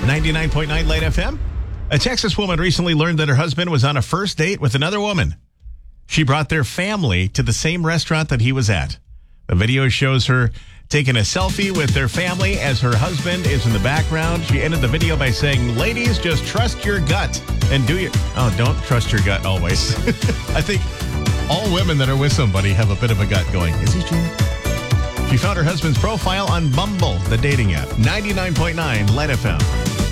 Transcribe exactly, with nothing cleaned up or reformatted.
ninety-nine point nine Light F M. A Texas woman recently learned that her husband was on a first date with another woman. She brought their family to the same restaurant that he was at. The video shows her taking a selfie with their family as her husband is in the background. She ended the video by saying, "Ladies, just trust your gut and do your..." Oh, don't trust your gut always. I think all women that are with somebody have a bit of a gut going, "Is he true?" She found her husband's profile on Bumble, the dating app. ninety-nine point nine Light F M.